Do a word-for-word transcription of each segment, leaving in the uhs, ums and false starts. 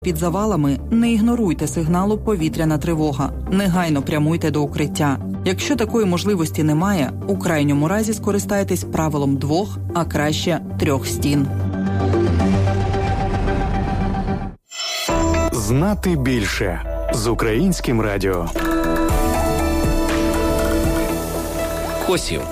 Під завалами не ігноруйте сигналу «Повітряна тривога». Негайно прямуйте до укриття. Якщо такої можливості немає, у крайньому разі скористайтесь правилом двох, а краще трьох стін. Знати більше з Українським радіо. Косів.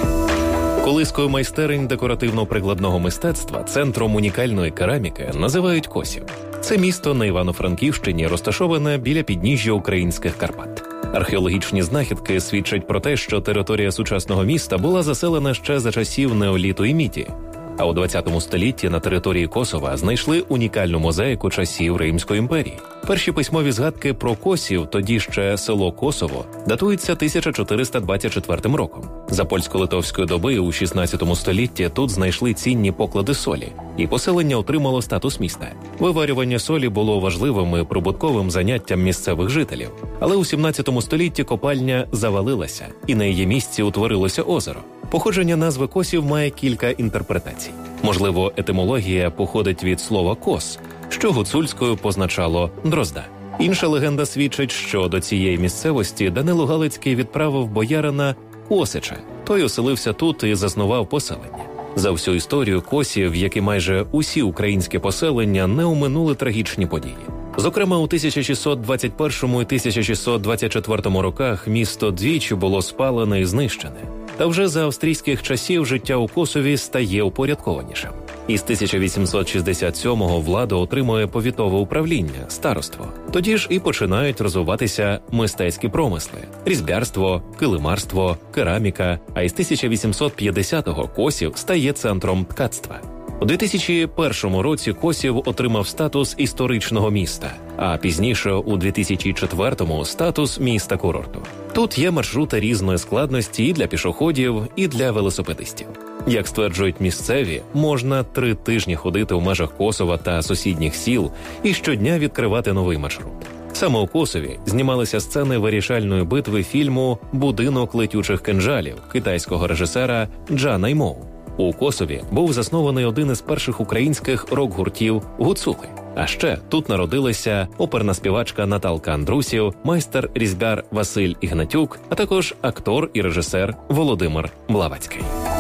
Колискою майстерень декоративно-прикладного мистецтва центром унікальної кераміки називають Косів. Це місто на Івано-Франківщині розташоване біля підніжжя українських Карпат. Археологічні знахідки свідчать про те, що територія сучасного міста була заселена ще за часів неоліту і міді. А у двадцятому столітті на території Косова знайшли унікальну мозаїку часів Римської імперії. Перші письмові згадки про Косів, тоді ще село Косово, датуються тисяча чотириста двадцять четвертим роком. За польсько-литовської доби у шістнадцятому столітті тут знайшли цінні поклади солі, і поселення отримало статус міста. Виварювання солі було важливим і прибутковим заняттям місцевих жителів. Але у сімнадцятому столітті копальня завалилася, і на її місці утворилося озеро. Походження назви Косів має кілька інтерпретацій. Можливо, етимологія походить від слова «кос», що гуцульською позначало «дрозда». Інша легенда свідчить, що до цієї місцевості Данило Галицький відправив боярина Косича. Той оселився тут і заснував поселення. За всю історію Косів, як і майже усі українські поселення, не оминули трагічні події. Зокрема, у тисяча шістсот двадцять першому і тисяча шістсот двадцять четвертому роках місто двічі було спалене і знищене. Та вже за австрійських часів життя у Косові стає упорядкованішим. Із тисяча вісімсот шістдесят сьомого влада отримує повітове управління – староство. Тоді ж і починають розвиватися мистецькі промисли – різьбярство, килимарство, кераміка, а із тисяча вісімсот п'ятдесятого Косів стає центром ткацтва. У дві тисячі першому році Косів отримав статус історичного міста, а пізніше у дві тисячі четвертому – статус міста-курорту. Тут є маршрути різної складності і для пішоходів, і для велосипедистів. Як стверджують місцеві, можна три тижні ходити в межах Косова та сусідніх сіл і щодня відкривати новий маршрут. Саме у Косові знімалися сцени вирішальної битви фільму «Будинок летючих кинджалів» китайського режисера Джана Ймоу. У Косові був заснований один із перших українських рок-гуртів «Гуцули». А ще тут народилися оперна співачка Наталка Андрусів, майстер-різьбяр Василь Ігнатюк, а також актор і режисер Володимир Блаватський.